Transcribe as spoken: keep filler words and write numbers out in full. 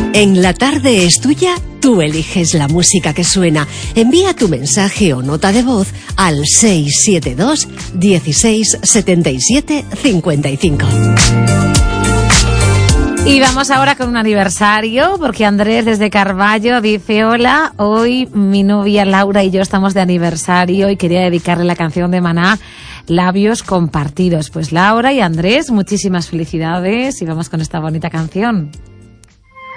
En La Tarde es Tuya, tú eliges la música que suena. Envía tu mensaje o nota de voz al seis siete dos, dieciséis, setenta y siete, cincuenta y cinco. Y vamos ahora con un aniversario, porque Andrés desde Carballo dice: hola, hoy mi novia Laura y yo estamos de aniversario y quería dedicarle la canción de Maná, Labios Compartidos. Pues Laura y Andrés, muchísimas felicidades y vamos con esta bonita canción.